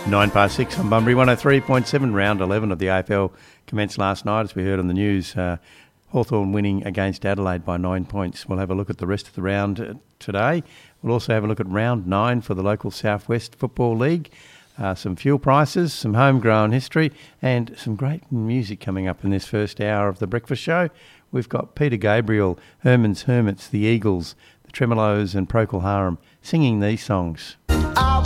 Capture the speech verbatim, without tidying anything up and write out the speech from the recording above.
Nine past six on Bunbury, one oh three point seven, round eleven of the A F L commenced last night, as we heard on the news. Uh, Hawthorn winning against Adelaide by nine points. We'll have a look at the rest of the round uh, today. We'll also have a look at round nine for the local Southwest Football League. Uh, some fuel prices, some homegrown history, and some great music coming up in this first hour of the breakfast show. We've got Peter Gabriel, Herman's Hermits, the Eagles, the Tremolos and Procol Harum singing these songs. I